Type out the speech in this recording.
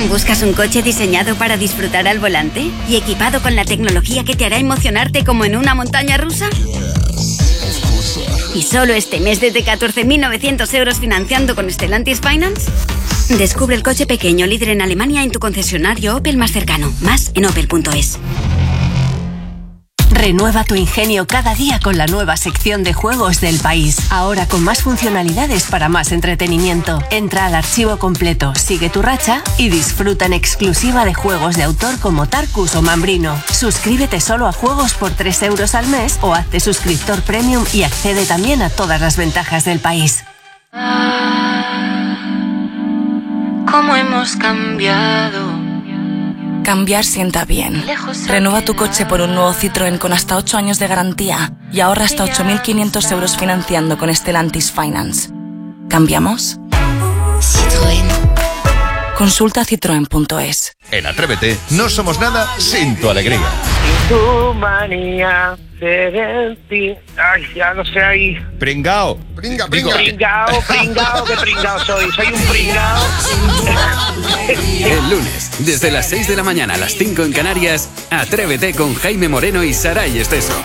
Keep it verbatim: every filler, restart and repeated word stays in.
¿Buscas un coche diseñado para disfrutar al volante y equipado con la tecnología que te hará emocionarte como en una montaña rusa? ¿Y solo este mes desde catorce mil novecientos euros financiando con Stellantis Finance? Descubre el coche pequeño líder en Alemania en tu concesionario Opel más cercano. Más en opel punto es. Renueva tu ingenio cada día con la nueva sección de juegos del País. Ahora con más funcionalidades para más entretenimiento. Entra al archivo completo, sigue tu racha y disfruta en exclusiva de juegos de autor como Tarkus o Mambrino. Suscríbete solo a juegos por tres euros al mes o hazte suscriptor premium y accede también a todas las ventajas del País. ¿Cómo hemos cambiado? Cambiar sienta bien. Renueva tu coche por un nuevo Citroën con hasta ocho años de garantía y ahorra hasta ocho mil quinientos euros financiando con Stellantis Finance. ¿Cambiamos? Citroën. Consulta citroen punto es. En Atrévete no somos nada sin tu alegría. Tu manía de decir... Ay, ya no sé ahí. Pringao. Pringa, pringa. Pringao, pringao, que pringao soy. Soy un pringao. El lunes, desde las seis de la mañana a las cinco en Canarias, Atrévete con Jaime Moreno y Saray Esteso.